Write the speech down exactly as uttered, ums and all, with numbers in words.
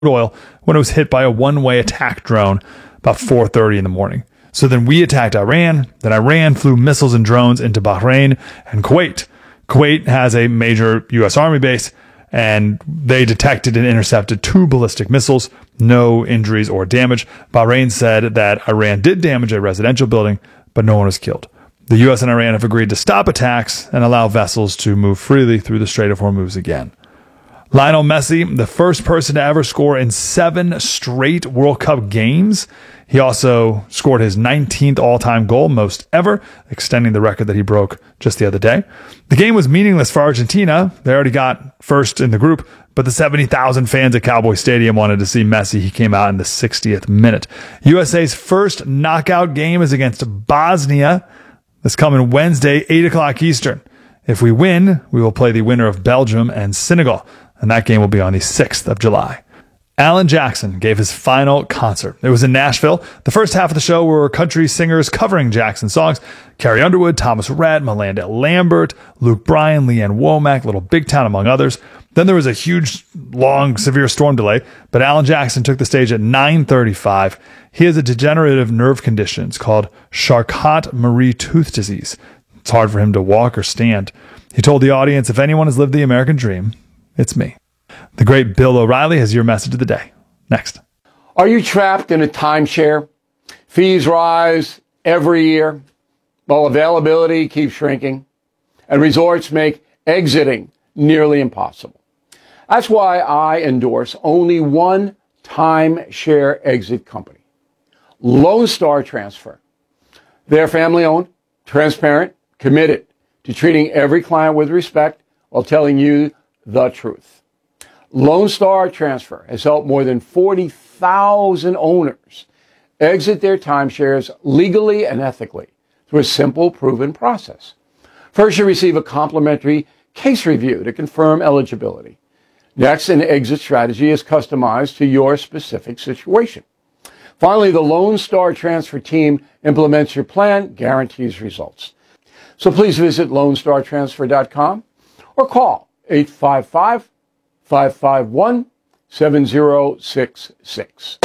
oil when it was hit by a one-way attack drone about four thirty in the morning. So then we attacked Iran. Then Iran flew missiles and drones into Bahrain and Kuwait. Kuwait has a major U S Army base, and they detected and intercepted two ballistic missiles. No injuries or damage. Bahrain said that Iran did damage a residential building, but no one was killed. The U S and Iran have agreed to stop attacks and allow vessels to move freely through the Strait of Hormuz again. Lionel Messi, the first person to ever score in seven straight World Cup games. He also scored his nineteenth all-time goal, most ever, extending the record that he broke just the other day. The game was meaningless for Argentina. They already got first in the group, but the seventy thousand fans at Cowboy Stadium wanted to see Messi. He came out in the sixtieth minute. U S A's first knockout game is against Bosnia. This coming Wednesday, eight o'clock Eastern. If we win, we will play the winner of Belgium and Senegal, and that game will be on the sixth of July. Alan Jackson gave his final concert. It was in Nashville. The first half of the show were country singers covering Jackson songs. Carrie Underwood, Thomas Rhett, Melinda Lambert, Luke Bryan, Leanne Womack, Little Big Town, among others. Then there was a huge, long, severe storm delay, but Alan Jackson took the stage at nine thirty-five. He has a degenerative nerve condition. It's called Charcot-Marie Tooth disease. It's hard for him to walk or stand. He told the audience, if anyone has lived the American dream, it's me. The great Bill O'Reilly has your message of the day. Next. Are you trapped in a timeshare? Fees rise every year, while availability keeps shrinking, and resorts make exiting nearly impossible. That's why I endorse only one timeshare exit company, Lone Star Transfer. They're family-owned, transparent, committed to treating every client with respect while telling you the truth. Lone Star Transfer has helped more than forty thousand owners exit their timeshares legally and ethically through a simple, proven process. First, you receive a complimentary case review to confirm eligibility. Next, an exit strategy is customized to your specific situation. Finally, the Lone Star Transfer team implements your plan, guarantees results. So please visit lone star transfer dot com or call eight five five, five five one, seven zero six six.